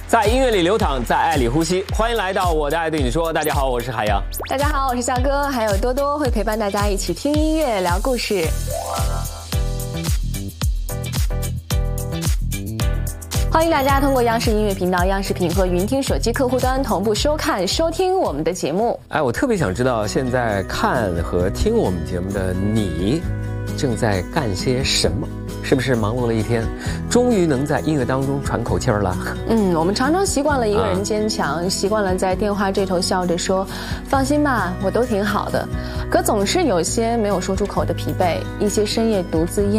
在音乐里流淌，在爱里呼吸。欢迎来到我的爱对你说。大家好，我是海洋。 大家好，我是笑哥，还有多多会陪伴大家一起听音乐、聊故事。欢迎大家通过央视音乐频道、央视品和云听手机客户端同步收看、收听我们的节目。 我特别想知道，现在看和听我们节目的你，正在干些什么？是不是忙碌了一天，终于能在音乐当中喘口气儿了？ 我们常常习惯了一个人坚强，习惯了在电话这头笑着说放心吧，我都挺好的，可总是有些没有说出口的疲惫，一些深夜独自